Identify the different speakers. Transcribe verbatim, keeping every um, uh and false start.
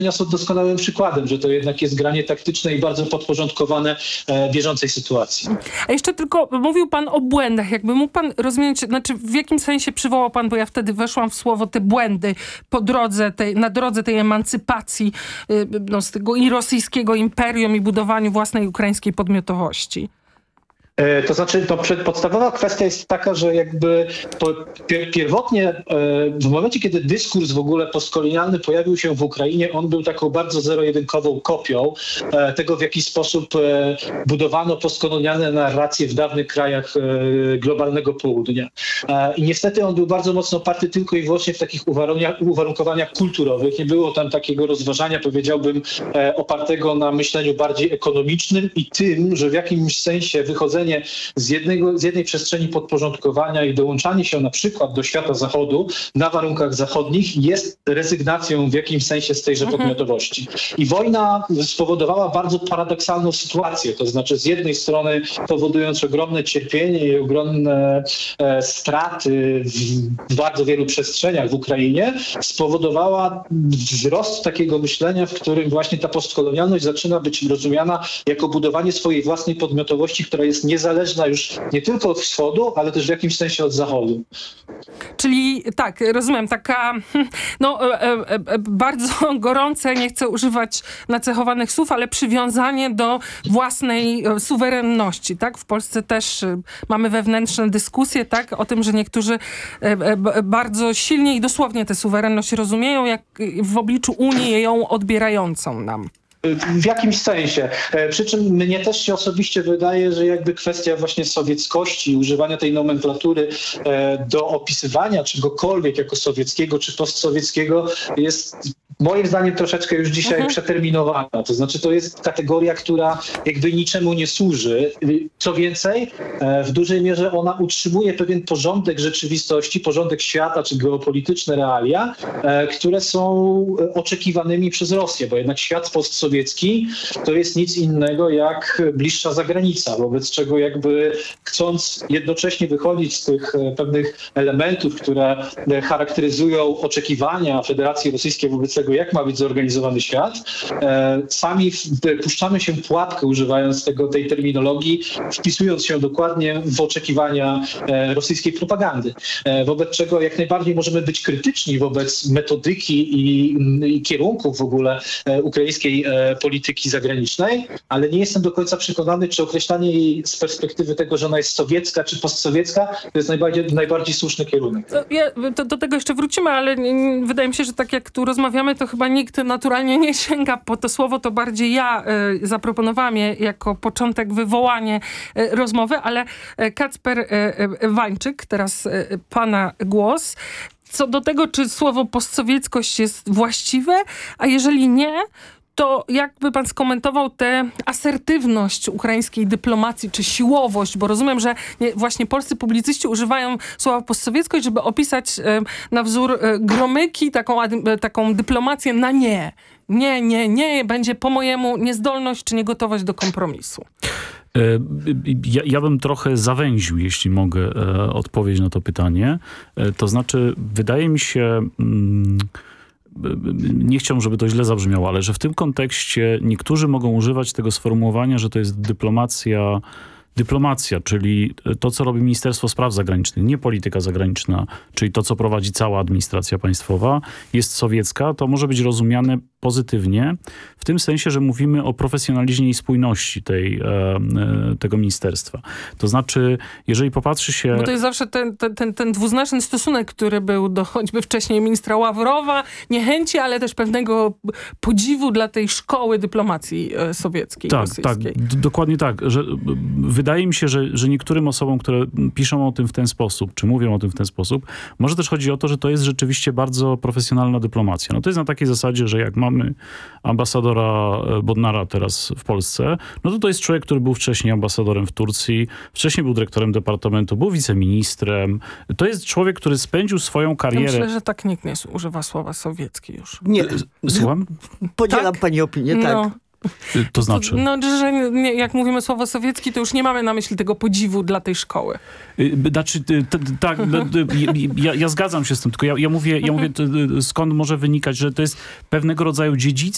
Speaker 1: są doskonałym przykładem, że to jednak jest granie taktyczne i bardzo podporządkowane e, bieżącej sytuacji.
Speaker 2: A jeszcze tylko mówił pan o błędach. Jakby mógł pan rozumieć, znaczy w jakim sensie przywołał pan, bo ja wtedy weszłam w słowo, te błędy po drodze tej, na drodze tej emancypacji no, z tego i rosyjskiego imperium i budowaniu własnej ukraińskiej podmiotowości.
Speaker 1: To znaczy, to podstawowa kwestia jest taka, że jakby pierwotnie w momencie, kiedy dyskurs w ogóle postkolonialny pojawił się w Ukrainie, on był taką bardzo zero-jedynkową kopią tego, w jaki sposób budowano postkolonialne narracje w dawnych krajach globalnego południa. I niestety on był bardzo mocno oparty tylko i wyłącznie w takich uwarunkowaniach kulturowych. Nie było tam takiego rozważania, powiedziałbym, opartego na myśleniu bardziej ekonomicznym i tym, że w jakimś sensie wychodzenie z, jednego, z jednej przestrzeni podporządkowania i dołączanie się na przykład do świata zachodu na warunkach zachodnich jest rezygnacją w jakimś sensie z tejże podmiotowości. I wojna spowodowała bardzo paradoksalną sytuację, to znaczy z jednej strony powodując ogromne cierpienie i ogromne e, straty w bardzo wielu przestrzeniach w Ukrainie, spowodowała wzrost takiego myślenia, w którym właśnie ta postkolonialność zaczyna być rozumiana jako budowanie swojej własnej podmiotowości, która jest niezależna już nie tylko od wschodu, ale też w jakimś sensie od zachodu.
Speaker 2: Czyli tak, rozumiem, taka no, e, e, bardzo gorące, nie chcę używać nacechowanych słów, ale przywiązanie do własnej suwerenności, tak? W Polsce też mamy wewnętrzne dyskusje, tak? O tym, że niektórzy e, bardzo silnie i dosłownie tę suwerenność rozumieją, jak w obliczu Unii ją odbierającą nam.
Speaker 1: W jakimś sensie. Przy czym mnie też się osobiście wydaje, że jakby kwestia właśnie sowieckości, używania tej nomenklatury do opisywania czegokolwiek jako sowieckiego czy postsowieckiego jest moim zdaniem troszeczkę już dzisiaj mhm. przeterminowana. To znaczy to jest kategoria, która jakby niczemu nie służy. Co więcej, w dużej mierze ona utrzymuje pewien porządek rzeczywistości, porządek świata czy geopolityczne realia, które są oczekiwanymi przez Rosję, bo jednak świat postsowiecki to jest nic innego jak bliższa zagranica, wobec czego jakby chcąc jednocześnie wychodzić z tych pewnych elementów, które charakteryzują oczekiwania Federacji Rosyjskiej wobec tego, jak ma być zorganizowany świat, sami puszczamy się w pułapkę, używając tego, tej terminologii, wpisując się dokładnie w oczekiwania rosyjskiej propagandy. Wobec czego jak najbardziej możemy być krytyczni wobec metodyki i, i kierunków w ogóle ukraińskiej polityki zagranicznej, ale nie jestem do końca przekonany, czy określanie jej z perspektywy tego, że ona jest sowiecka czy postsowiecka, to jest najbardziej, najbardziej słuszny kierunek.
Speaker 2: Ja, to, do tego jeszcze wrócimy, ale wydaje mi się, że tak jak tu rozmawiamy, to chyba nikt naturalnie nie sięga po to słowo, to bardziej ja y, zaproponowałam je jako początek, wywołanie y, rozmowy, ale y, Kacper y, y, Wańczyk, teraz y, pana głos. Co do tego, czy słowo postsowieckość jest właściwe, a jeżeli nie, to jakby pan skomentował tę asertywność ukraińskiej dyplomacji, czy siłowość, bo rozumiem, że nie, właśnie polscy publicyści używają słowa postsowieckość, żeby opisać y, na wzór y, Gromyki taką, y, taką dyplomację na nie. Nie, nie, nie, będzie po mojemu niezdolność czy niegotowość do kompromisu.
Speaker 3: Ja, ja bym trochę zawęził, jeśli mogę e, odpowiedzieć na to pytanie. E, to znaczy, wydaje mi się... Mm, nie chciałbym, żeby to źle zabrzmiało, ale że w tym kontekście niektórzy mogą używać tego sformułowania, że to jest dyplomacja, dyplomacja, czyli to, co robi Ministerstwo Spraw Zagranicznych, nie polityka zagraniczna, czyli to, co prowadzi cała administracja państwowa, jest sowiecka, to może być rozumiane pozytywnie, w tym sensie, że mówimy o profesjonalizmie i spójności tej, e, tego ministerstwa. To znaczy, jeżeli popatrzy się...
Speaker 2: Bo to jest zawsze ten, ten, ten, ten dwuznaczny stosunek, który był do choćby wcześniej ministra Ławrowa, niechęci, ale też pewnego podziwu dla tej szkoły dyplomacji sowieckiej,
Speaker 3: tak,
Speaker 2: rosyjskiej.
Speaker 3: Tak, d- dokładnie tak. Że, wydaje mi się, że, że niektórym osobom, które piszą o tym w ten sposób, czy mówią o tym w ten sposób, może też chodzi o to, że to jest rzeczywiście bardzo profesjonalna dyplomacja. No to jest na takiej zasadzie, że jak mamy ambasadora Bodnara teraz w Polsce, no to to jest człowiek, który był wcześniej ambasadorem w Turcji, wcześniej był dyrektorem departamentu, był wiceministrem. To jest człowiek, który spędził swoją karierę...
Speaker 2: Ja myślę, że tak nikt nie używa słowa sowiecki już.
Speaker 3: Nie. Słucham?
Speaker 4: Podzielam tak? pani opinię, tak.
Speaker 2: No.
Speaker 3: To znaczy?
Speaker 2: No, że nie, jak mówimy słowo sowiecki, to już nie mamy na myśli tego podziwu dla tej szkoły.
Speaker 3: Znaczy, tak, ja, ja zgadzam się z tym, tylko ja, ja mówię, ja mówię skąd może wynikać, że to jest pewnego rodzaju dziedzictwo